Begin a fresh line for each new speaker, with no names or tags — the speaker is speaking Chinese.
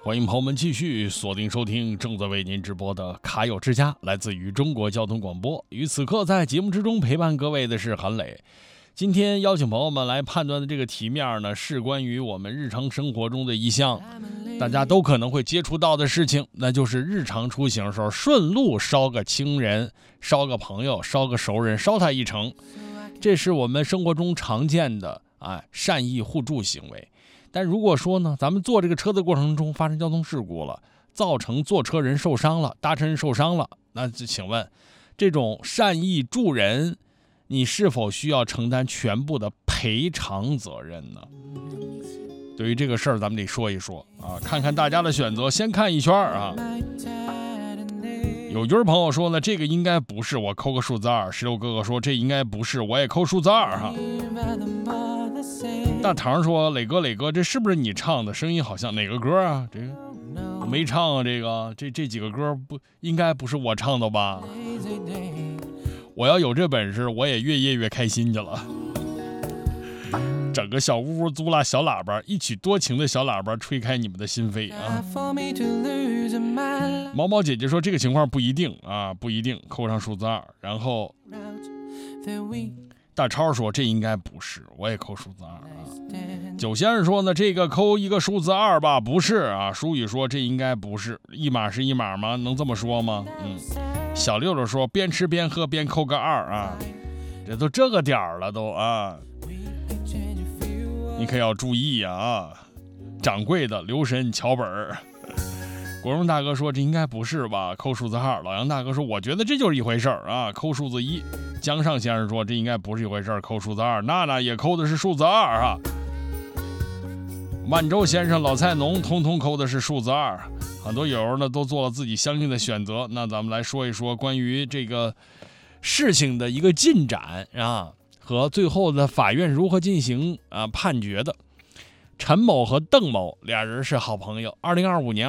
欢迎朋友们继续锁定收听正在为您直播的卡友之家，来自于中国交通广播。与此刻在节目之中陪伴各位的是韩磊。今天邀请朋友们来判断的这个题面呢，是关于我们日常生活中的一项大家都可能会接触到的事情，那就是日常出行的时候顺路捎个亲人、捎个朋友、捎个熟人，捎他一程。这是我们生活中常见的善意互助行为。但如果说呢，咱们坐这个车的过程中发生交通事故了，造成坐车人受伤了，搭车人受伤了，那请问这种善意助人，你是否需要承担全部的赔偿责任呢？对于这个事儿咱们得说一说看看大家的选择。先看一圈有一位朋友说呢，这个应该不是，我扣个数字2。石榴哥哥说这应该不是，我也扣数字2大唐说磊哥，这是不是你唱的？声音好像哪个歌啊？这个我没唱这几个歌不应该不是我唱的吧？我要有这本事，我也越夜越开心去了。整个小屋租了小喇叭，一曲多情的小喇叭吹开你们的心扉啊！毛毛姐姐说这个情况不一定，扣上数字2。然后大超说这应该不是，我也扣数字2九先生说呢，这个扣一个数字2吧，不是舒宇说这应该不是，一码是一码吗？能这么说吗？小六六说边吃边喝边扣个2这都这个点儿了都你可要注意掌柜的留神瞧本儿。国荣大哥说这应该不是吧，扣数字2。老杨大哥说我觉得这就是一回事儿扣数字1。江上先生说这应该不是一回事儿，扣数字2。娜娜也扣的是数字2万州先生、老菜农通通扣的是数字2。很多友呢都做了自己相应的选择。那咱们来说一说关于这个事情的一个进展和最后的法院如何进行判决的。陈某和邓某俩人是好朋友，2025年